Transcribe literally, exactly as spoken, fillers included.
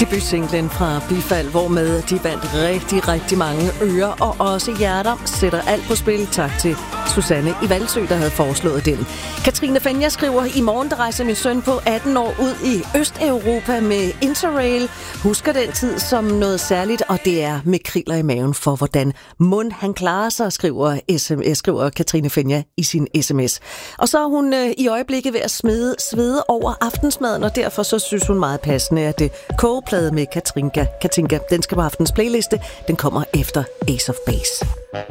Debutsinglen fra Bifald, hvormed de vandt rigtig, rigtig mange ører og også hjerter, sætter alt på spil. Tak til Susanne i Valsø, der havde foreslået den. Katrine Fenja skriver, i morgen der rejser min søn på atten år ud i Østeuropa med Interrail. Husker den tid som noget særligt, og det er med kriller i maven for, hvordan mund han klarer sig, skriver, S M S, skriver Katrine Fenja i sin sms. Og så er hun øh, i øjeblikket ved at smide, svede over aftensmaden, og derfor så synes hun meget passende, at det kogeplade med Katinka, Katinka, den skal på aftens playliste. Den kommer efter Ace of Base.